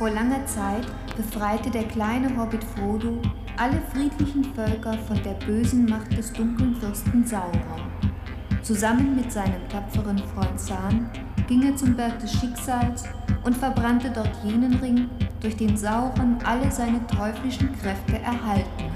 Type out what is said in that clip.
Vor langer Zeit befreite der kleine Hobbit Frodo alle friedlichen Völker von der bösen Macht des dunklen Fürsten Sauron. Zusammen mit seinem tapferen Freund Sam ging er zum Berg des Schicksals und verbrannte dort jenen Ring, durch den Sauron alle seine teuflischen Kräfte erhalten